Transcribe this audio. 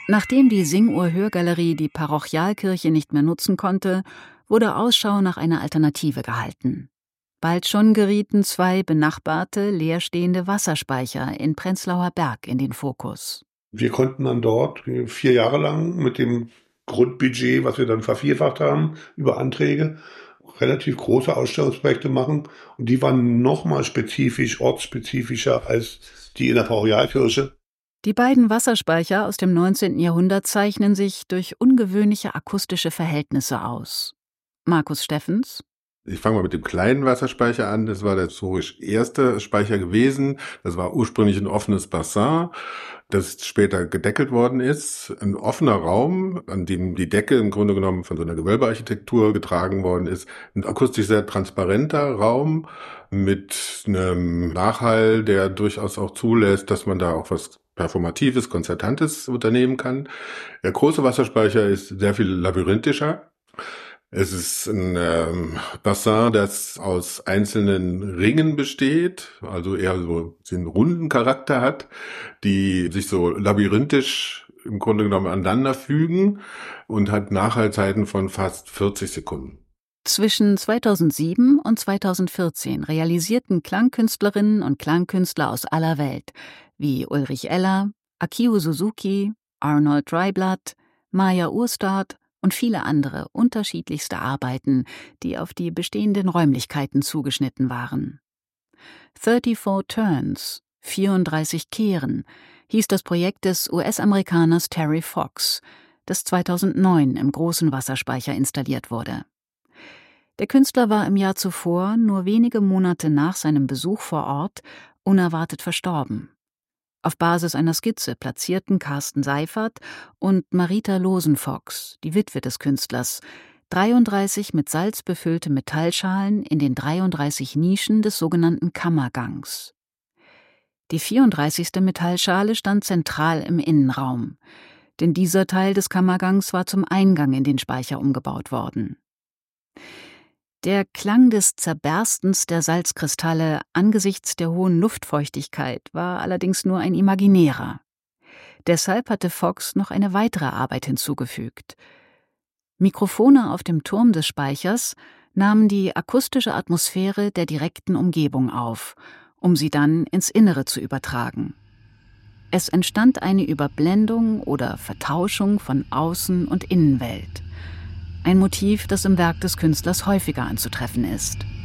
Nachdem die Singuhr-Hörgalerie die Parochialkirche nicht mehr nutzen konnte, wurde Ausschau nach einer Alternative gehalten. Bald schon gerieten 2 benachbarte, leerstehende Wasserspeicher in Prenzlauer Berg in den Fokus. Wir konnten dann dort 4 Jahre lang mit dem Grundbudget, was wir dann vervierfacht haben, über Anträge, relativ große Ausstellungsprojekte machen. Und die waren nochmal spezifisch, ortsspezifischer als die in der Parochialkirche. Die beiden Wasserspeicher aus dem 19. Jahrhundert zeichnen sich durch ungewöhnliche akustische Verhältnisse aus. Markus Steffens: Ich fange mal mit dem kleinen Wasserspeicher an. Das war der historisch erste Speicher gewesen. Das war ursprünglich ein offenes Bassin, das später gedeckelt worden ist. Ein offener Raum, an dem die Decke im Grunde genommen von so einer Gewölbearchitektur getragen worden ist. Ein akustisch sehr transparenter Raum mit einem Nachhall, der durchaus auch zulässt, dass man da auch was Performatives, Konzertantes unternehmen kann. Der große Wasserspeicher ist sehr viel labyrinthischer. Es ist ein Bassin, das aus einzelnen Ringen besteht, also eher so einen runden Charakter hat, die sich so labyrinthisch im Grunde genommen aneinander fügen und hat Nachhallzeiten von fast 40 Sekunden. Zwischen 2007 und 2014 realisierten Klangkünstlerinnen und Klangkünstler aus aller Welt, wie Ulrich Eller, Akio Suzuki, Arnold Dreiblatt, Maja Urstadt und viele andere unterschiedlichste Arbeiten, die auf die bestehenden Räumlichkeiten zugeschnitten waren. 34 Turns, 34 Kehren, hieß das Projekt des US-Amerikaners Terry Fox, das 2009 im großen Wasserspeicher installiert wurde. Der Künstler war im Jahr zuvor, nur wenige Monate nach seinem Besuch vor Ort, unerwartet verstorben. Auf Basis einer Skizze platzierten Carsten Seifert und Marita Losenfox, die Witwe des Künstlers, 33 mit Salz befüllte Metallschalen in den 33 Nischen des sogenannten Kammergangs. Die 34. Metallschale stand zentral im Innenraum, denn dieser Teil des Kammergangs war zum Eingang in den Speicher umgebaut worden. Der Klang des Zerberstens der Salzkristalle angesichts der hohen Luftfeuchtigkeit war allerdings nur ein imaginärer. Deshalb hatte Fox noch eine weitere Arbeit hinzugefügt. Mikrofone auf dem Turm des Speichers nahmen die akustische Atmosphäre der direkten Umgebung auf, um sie dann ins Innere zu übertragen. Es entstand eine Überblendung oder Vertauschung von Außen- und Innenwelt. Ein Motiv, das im Werk des Künstlers häufiger anzutreffen ist.